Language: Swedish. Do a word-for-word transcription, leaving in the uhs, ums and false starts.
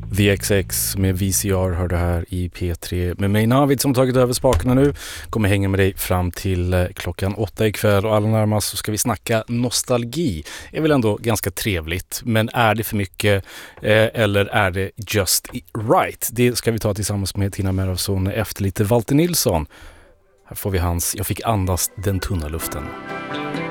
The X X med V C R hör du här i P tre med mig Navid som tagit över spakarna nu. Kommer hänga med dig fram till eh, klockan åtta ikväll och allra närmast så ska vi snacka nostalgi. Det är väl ändå ganska trevligt, men är det för mycket eh, eller är det just right? Det ska vi ta tillsammans med Tina Merafson efter lite Walter Nilsson. Här får vi hans Jag fick andas den tunna luften.